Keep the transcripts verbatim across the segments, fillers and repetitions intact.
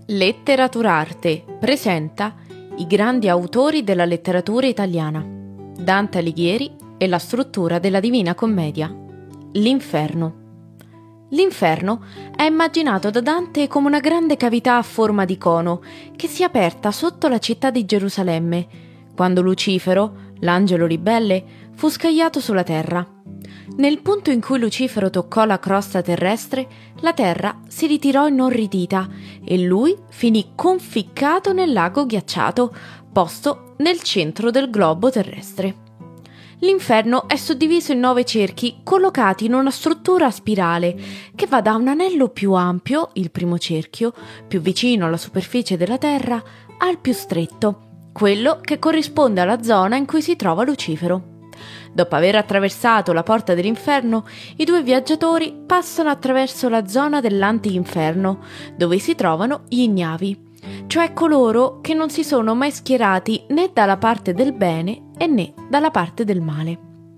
Letteraturarte presenta i grandi autori della letteratura italiana, Dante Alighieri e la struttura della Divina Commedia. L'Inferno. L'Inferno è immaginato da Dante come una grande cavità a forma di cono che si è aperta sotto la città di Gerusalemme, quando Lucifero, l'angelo ribelle, fu scagliato sulla terra. Nel punto in cui Lucifero toccò la crosta terrestre, la terra si ritirò inorridita e lui finì conficcato nel lago ghiacciato, posto nel centro del globo terrestre. L'inferno è suddiviso in nove cerchi collocati in una struttura a spirale che va da un anello più ampio, il primo cerchio, più vicino alla superficie della terra, al più stretto, quello che corrisponde alla zona in cui si trova Lucifero. Dopo aver attraversato la porta dell'inferno, i due viaggiatori passano attraverso la zona dell'anti-inferno, dove si trovano gli ignavi, cioè coloro che non si sono mai schierati né dalla parte del bene e né dalla parte del male.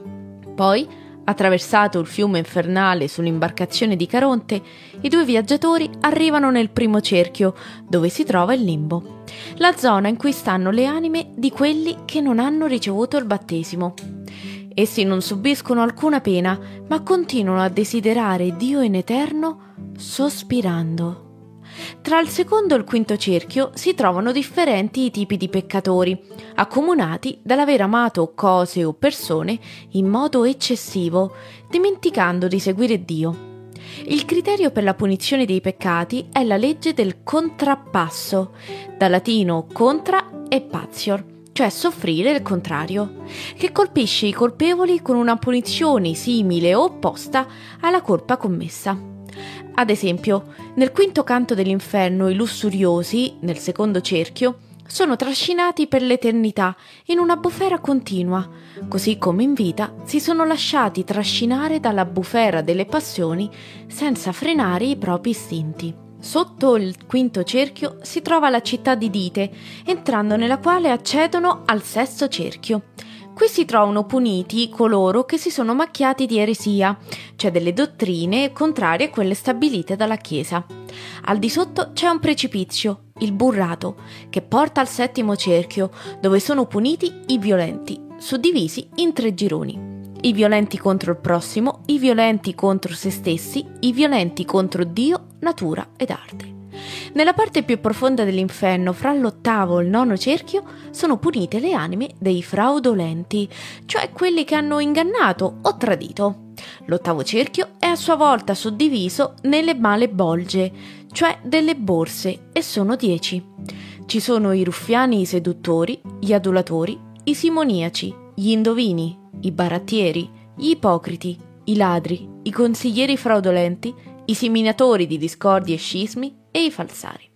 Poi, attraversato il fiume infernale sull'imbarcazione di Caronte, i due viaggiatori arrivano nel primo cerchio, dove si trova il limbo, la zona in cui stanno le anime di quelli che non hanno ricevuto il battesimo. Essi non subiscono alcuna pena, ma continuano a desiderare Dio in eterno, sospirando. Tra il secondo e il quinto cerchio si trovano differenti tipi di peccatori, accomunati dall'aver amato cose o persone in modo eccessivo, dimenticando di seguire Dio. Il criterio per la punizione dei peccati è la legge del contrappasso, da latino contra e patior, cioè soffrire il contrario, che colpisce i colpevoli con una punizione simile o opposta alla colpa commessa. Ad esempio, nel quinto canto dell'inferno i lussuriosi, nel secondo cerchio, sono trascinati per l'eternità in una bufera continua, così come in vita si sono lasciati trascinare dalla bufera delle passioni senza frenare i propri istinti. Sotto il quinto cerchio si trova la città di Dite, entrando nella quale accedono al sesto cerchio. Qui si trovano puniti coloro che si sono macchiati di eresia, cioè delle dottrine contrarie a quelle stabilite dalla Chiesa. Al di sotto c'è un precipizio, il burrato, che porta al settimo cerchio, dove sono puniti i violenti, suddivisi in tre gironi. I violenti contro il prossimo, i violenti contro se stessi, i violenti contro Dio, natura ed arte. Nella parte più profonda dell'inferno, fra l'ottavo e il nono cerchio, sono punite le anime dei fraudolenti, cioè quelli che hanno ingannato o tradito. L'ottavo cerchio è a sua volta suddiviso nelle male bolge, cioè delle borse, e sono dieci. Ci sono i ruffiani, i seduttori, gli adulatori, i simoniaci, gli indovini, i barattieri, gli ipocriti, i ladri, i consiglieri fraudolenti, i seminatori di discordi e scismi e i falsari.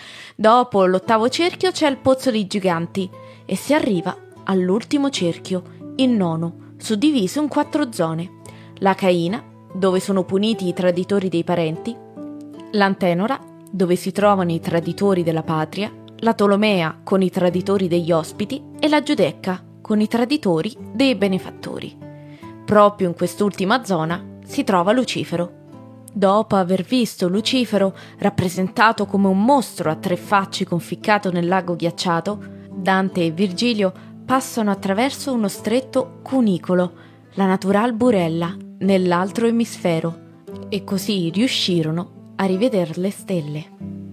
Dopo l'ottavo cerchio c'è il pozzo dei giganti e si arriva all'ultimo cerchio, il nono, suddiviso in quattro zone: la Caina, dove sono puniti i traditori dei parenti; l'Antenora, dove si trovano i traditori della patria; la Tolomea, con i traditori degli ospiti; e la Giudecca, con i traditori dei benefattori. Proprio in quest'ultima zona si trova Lucifero. Dopo aver visto Lucifero rappresentato come un mostro a tre facce conficcato nel lago ghiacciato, Dante e Virgilio passano attraverso uno stretto cunicolo, la natural burella, nell'altro emisfero, e così riuscirono a rivedere le stelle.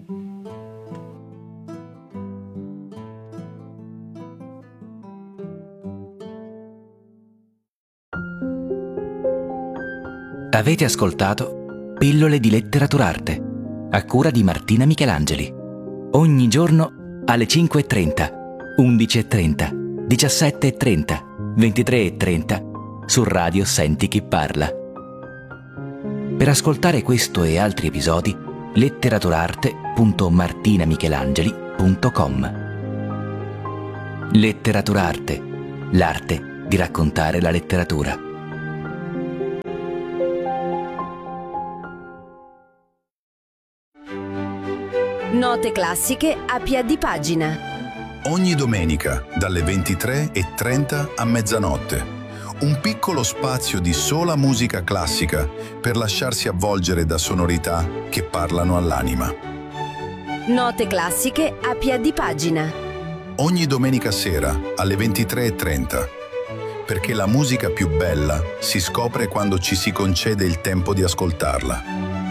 Avete ascoltato Pillole di Letteraturarte, a cura di Martina Michelangeli. Ogni giorno alle cinque e trenta, undici e trenta, diciassette e trenta, ventitré e trenta su Radio Senti Chi Parla. Per ascoltare questo e altri episodi, letteraturarte punto martinamichelangeli punto com. Letteraturarte, l'arte di raccontare la letteratura. Note classiche a piedi pagina. Ogni domenica dalle ventitré e trenta a mezzanotte. Un piccolo spazio di sola musica classica per lasciarsi avvolgere da sonorità che parlano all'anima. Note classiche a piedi pagina. Ogni domenica sera alle ventitré e trenta. Perché la musica più bella si scopre quando ci si concede il tempo di ascoltarla.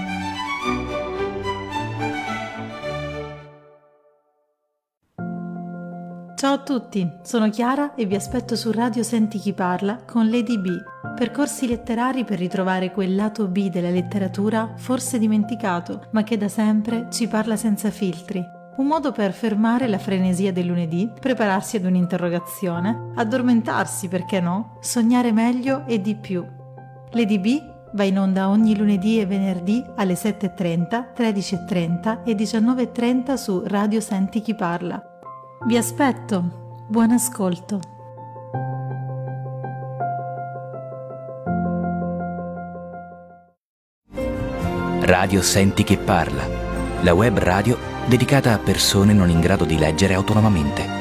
Ciao a tutti, sono Chiara e vi aspetto su Radio Senti Chi Parla con Lady B, percorsi letterari per ritrovare quel lato B della letteratura forse dimenticato, ma che da sempre ci parla senza filtri. Un modo per fermare la frenesia del lunedì, prepararsi ad un'interrogazione, addormentarsi, perché no, sognare meglio e di più. Lady B va in onda ogni lunedì e venerdì alle sette e trenta, tredici e trenta e diciannove e trenta su Radio Senti Chi Parla. Vi aspetto, buon ascolto. Radio Senti Chi Parla, la web radio dedicata a persone non in grado di leggere autonomamente.